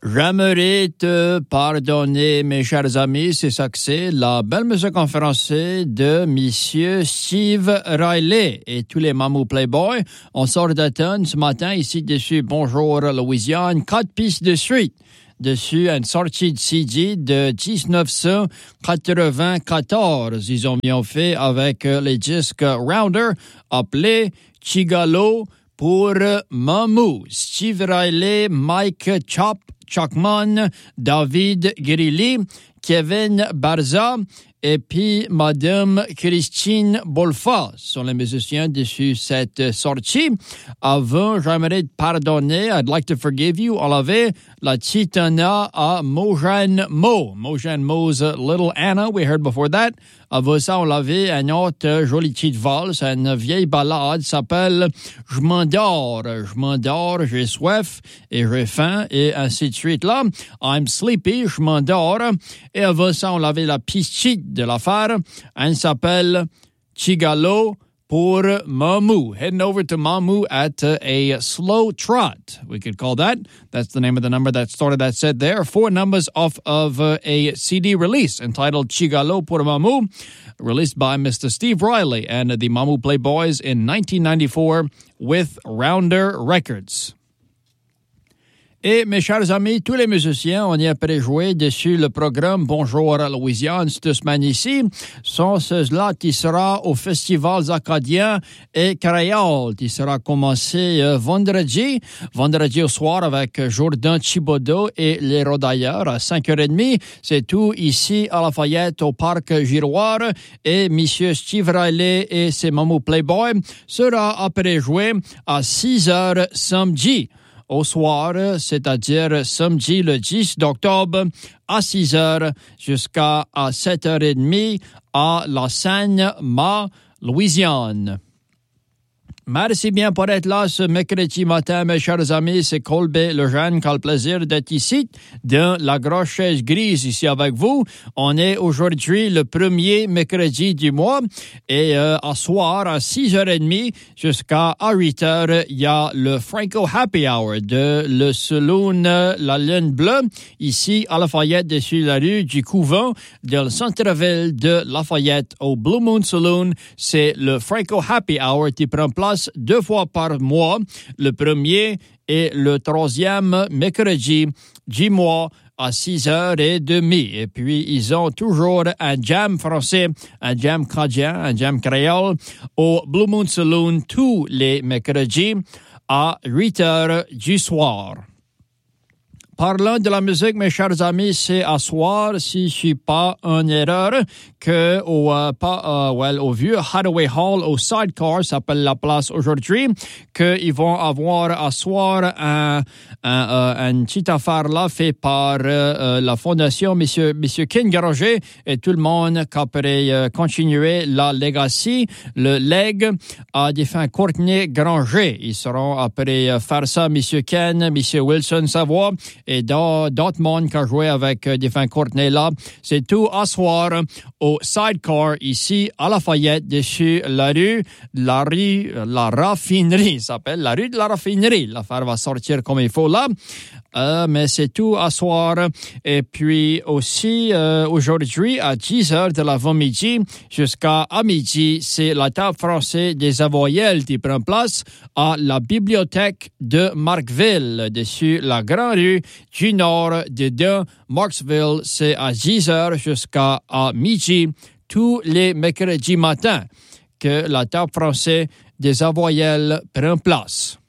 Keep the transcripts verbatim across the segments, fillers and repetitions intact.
J'aimerais te pardonner, mes chers amis, c'est ça que c'est, la belle musique en français de Monsieur Steve Riley et tous les Mamou Playboy. On sort d'automne ce matin, ici dessus, Bonjour Louisiane, quatre pistes de suite. Dessus, une sortie de C D de dix-neuf cent quatre-vingt-quatorze. Ils ont bien fait avec les disques Rounder, appelé Chigalo pour Mamou. Steve Riley, Mike Chop, Chuckman, David Grilly, Kevin Barza et puis Madame Christine Bolfa sont les musiciens dessus cette sortie. Avant, j'aimerais te pardonner. I'd like to forgive you. On avait la titana à Mojan Mo. Mojan Mo's Little Anna, we heard before that. Avant ça, on l'avait une autre jolie petite valse, une vieille ballade s'appelle « Je m'endors, je m'endors, j'ai soif et j'ai faim » et ainsi de suite là. « I'm sleepy, je m'endors » et avant ça, on avait la piste de l'affaire. Elle s'appelle « Chigalo » pour Mamou. Heading over to Mamou at uh, a slow trot, we could call that. That's the name of the number that started that set there. Four numbers off of uh, a C D release entitled Chigalo pour Mamou, released by Mister Steve Riley and the Mamou Playboys in nineteen ninety-four with Rounder Records. Et mes chers amis, tous les musiciens, on y a pré-joué dessus le programme Bonjour à Louisiane cette semaine ici, sont ceux-là qui sera au Festival acadien et créole, qui sera commencé euh, vendredi, vendredi au soir avec Jourdain Thibodeau et les Rodailleurs à cinq heures trente. C'est tout ici à Lafayette au Parc Giroir et Monsieur Steve Riley et ses Mamou Playboy sera après joué à six heures samedi. Au soir, c'est-à-dire samedi le dix octobre à six heures jusqu'à à sept heures trente à la Seine-Ma, Louisiane. Merci bien pour être là ce mercredi matin, mes chers amis. C'est Colbert Lejeune qui a le plaisir d'être ici, dans la grosse chaise grise ici avec vous. On est aujourd'hui le premier mercredi du mois et euh, à soir, à six heures trente jusqu'à à huit heures, il y a le Franco Happy Hour de le Saloon La Lune Bleue, ici à Lafayette, dessus la rue du Couvent, dans le centre-ville de Lafayette, au Blue Moon Saloon. C'est le Franco Happy Hour qui prend place deux fois par mois, le premier et le troisième mercredi du mois à six heures trente. Et puis, ils ont toujours un jam français, un jam cadien, un jam créole au Blue Moon Saloon tous les mercredis à huit heures du soir. Parlant de la musique, mes chers amis, c'est à soir, si je suis pas en erreur, que au, euh, pas, euh, well, au vieux Hathaway Hall, au Sidecar, s'appelle la place aujourd'hui, qu'ils vont avoir à soir un, un, euh, une petite affaire là, fait par euh, la fondation Monsieur, Monsieur Ken Granger et tout le monde qui pourrait euh, continuer la legacy, le leg à défunt Courtney Granger. Ils seront après euh, faire ça, Monsieur Ken, Monsieur Wilson Savoie, et d'autres monde qui a joué avec euh, défunt Courtney là. C'est tout à soir au Sidecar ici à Lafayette, dessus la rue, la rue, la raffinerie s'appelle, la rue de la raffinerie. L'affaire va sortir comme il faut là. Euh, mais c'est tout à soir. Et puis aussi, euh, aujourd'hui, à dix heures de l'avant-midi jusqu'à à midi, c'est la table française des avoyelles qui prend place à la bibliothèque de Markville, dessus la grande rue du nord de de Marksville. C'est à dix heures jusqu'à à midi, tous les mercredis matins, que la table française des avoyelles prend place.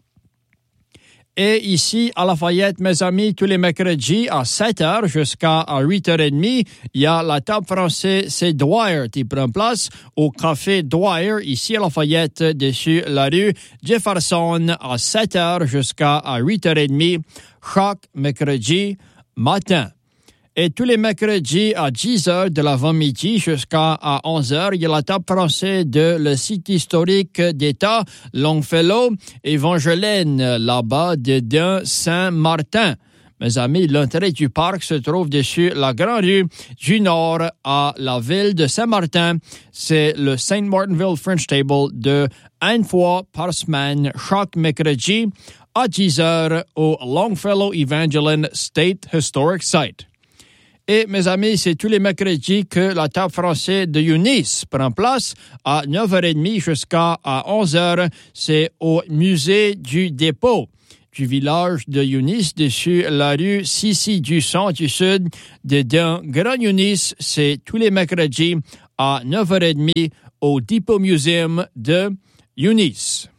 Et ici, à Lafayette, mes amis, tous les mercredis à sept heures jusqu'à huit heures trente, il y a la table française, c'est Dwyer qui prend place au Café Dwyer, ici à Lafayette, dessus la rue Jefferson, à sept heures jusqu'à huit heures trente, chaque mercredi matin. Et tous les mercredis à dix heures de l'avant-midi jusqu'à onze heures, il y a la table française de le site historique d'État Longfellow, Evangeline, là-bas, dedans Saint-Martin. Mes amis, l'entrée du parc se trouve dessus la grande rue du Nord à la ville de Saint-Martin. C'est le Saint Martinville French Table de une fois par semaine, chaque mercredi à dix heures au Longfellow Evangeline State Historic Site. Et mes amis, c'est tous les mercredis que la table française de Eunice prend place à neuf heures trente jusqu'à onze heures. C'est au musée du dépôt du village de Eunice, dessus la rue Sissi du centre du sud de Grand Eunice. C'est tous les mercredis à neuf heures trente au Depot Museum de Eunice.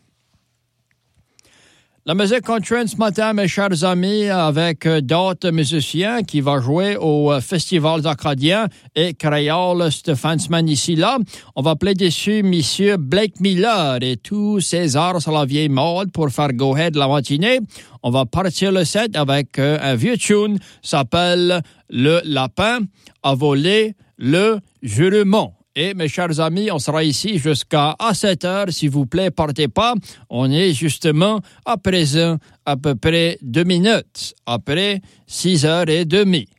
La musique continue ce matin, mes chers amis, avec d'autres musiciens qui vont jouer au Festival acadien et créole Stéphane Semaine ici là. On va appeler dessus Monsieur Blake Miller et tous ses arts sur la vieille mode pour faire go ahead la matinée. On va partir le set avec un vieux tune, s'appelle Le Lapin a volé le jurement. Et mes chers amis, on sera ici jusqu'à sept heures. S'il vous plaît, partez pas. On est justement à présent à peu près deux minutes après six heures et demie.